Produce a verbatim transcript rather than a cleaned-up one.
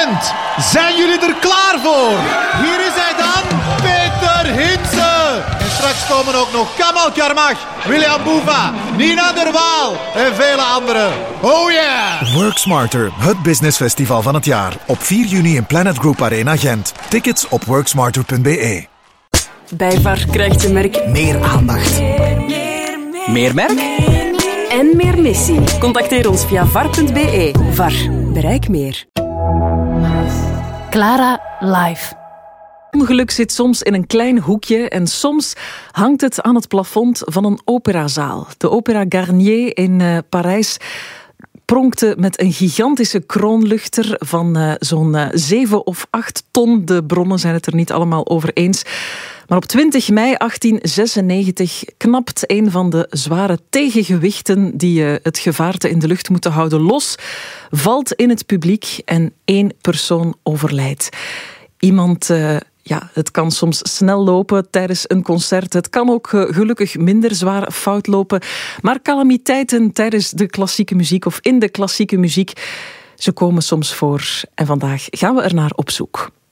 Gent, zijn jullie er klaar voor? Hier is hij dan, Peter Hintze. En straks komen ook nog Kamal Karmach, William Boeva, Nina der Waal en vele anderen. Oh yeah! Work Smarter, het businessfestival van het jaar. Op vier juni in Planet Group Arena Gent. Tickets op worksmarter punt b e. Bij V A R krijgt je merk Meer aandacht. meer merk en meer missie. Contacteer ons via var punt b e. V A R. Bereik meer. Clara live. Ongeluk zit soms in een klein hoekje en soms hangt het aan het plafond van een operazaal. De Opera Garnier in uh, Parijs pronkte met een gigantische kroonluchter van uh, zo'n uh, zeven of acht ton. De bronnen zijn het er niet allemaal over eens. Maar op twintig mei achttien zesennegentig knapt een van de zware tegengewichten die uh, het gevaarte in de lucht moeten houden los, valt in het publiek en één persoon overlijdt. Iemand... Uh, Ja, het kan soms snel lopen tijdens een concert. Het kan ook uh, gelukkig minder zwaar fout lopen. Maar calamiteiten tijdens de klassieke muziek of in de klassieke muziek, ze komen soms voor. En vandaag gaan we er naar op zoek.